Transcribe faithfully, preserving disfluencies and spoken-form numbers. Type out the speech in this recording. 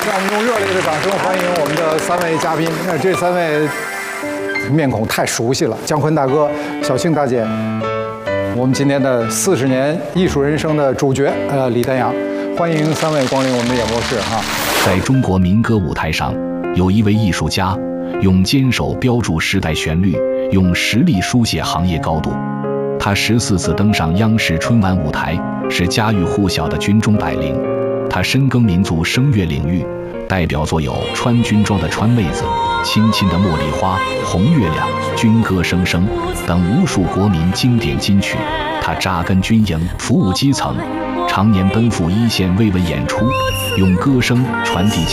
让我们用热烈的掌声欢迎我们的三位嘉宾。那这三位面孔太熟悉了，姜昆大哥、小庆大姐，我们今天的四十年艺术人生的主角，呃，李丹阳，欢迎三位光临我们的演播室哈。 在中国民歌舞台上，有一位艺术家，用坚守标注时代旋律，用实力书写行业高度。他十四次登上央视春晚舞台，是家喻户晓的军中百灵。他深耕民族声乐领域，代表作有《穿军装的川妹子》、《亲亲的茉莉花》、《红月亮》、《军歌声声》等无数国民经典金曲。他扎根军营，服务基层，常年奔赴一线慰问演出，用歌声传递家